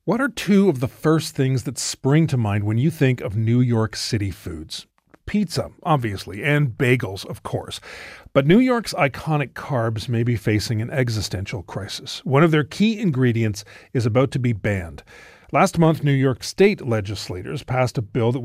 What are two of the first things that spring to mind when you think of New York City foods? Pizza, obviously, and bagels, of course. But New York's iconic carbs may be facing an existential crisis. One of their key ingredients is about to be banned. Last month, New York state legislators passed a bill that